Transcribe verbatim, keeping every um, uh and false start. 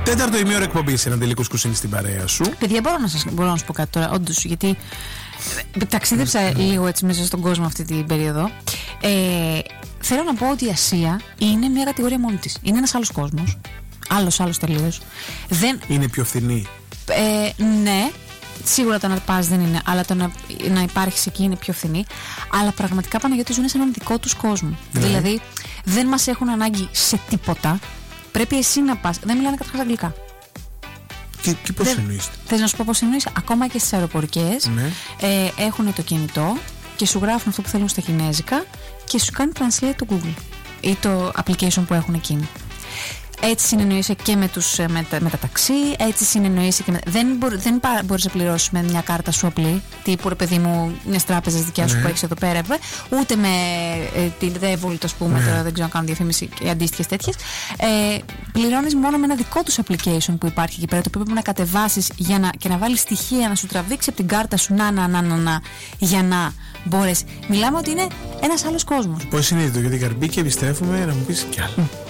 Τέταρτο ημίωρο εκπομπής, ένα τελικό κουσίνι στην παρέα σου. Παιδιά, μπορώ να σας, μπορώ να σου πω κάτι τώρα, όντως, γιατί ταξίδεψα λίγο έτσι μέσα στον κόσμο αυτή την περίοδο. Ε, θέλω να πω ότι η Ασία είναι μια κατηγορία μόνη της. Είναι ένας άλλος κόσμος. Άλλος, άλλος τελείως. Δεν... Είναι πιο φθηνή. Ε, ναι. Σίγουρα το να πας δεν είναι, αλλά το να, να υπάρχεις εκεί είναι πιο φθηνή. Αλλά πραγματικά, Παναγιώτη, ζουν σε έναν δικό τους κόσμο. Mm. Δηλαδή, δεν μας έχουν ανάγκη σε τίποτα. Πρέπει εσύ να πας. Δεν μιλάνε καταρχάς αγγλικά. Και, και πώς εννοείς? Θες να σου πω πώς εννοείς? Ακόμα και στις αεροπορικές ναι. ε, έχουν το κινητό και σου γράφουν αυτό που θέλουν στα κινέζικα και σου κάνει translate το Google ή το application που έχουν εκείνοι. Έτσι συνεννοείσαι και με, τους, με, τα, με τα ταξί, έτσι συνεννοείσαι και με... Δεν, μπορεί, δεν μπορείς να πληρώσεις με μια κάρτα σου απλή, τύπου ρε παιδί μου, μια τράπεζα δικιά σου, ναι, που έχεις εδώ πέρα, ούτε με ε, την Revolut, ας πούμε, ναι, τώρα δεν ξέρω να κάνω διαφήμιση και αντίστοιχες τέτοιες. Ε, πληρώνεις μόνο με ένα δικό τους application που υπάρχει εκεί πέρα, το οποίο πρέπει να κατεβάσεις για να, και να βάλεις στοιχεία, να σου τραβήξει από την κάρτα σου να, να, να, να, να για να μπορέσει. Μιλάμε ότι είναι ένας άλλος κόσμος. Πώς είναι το, γιατί καρμπί και επιστρέφουμε να μου πεις κι άλλο. Mm.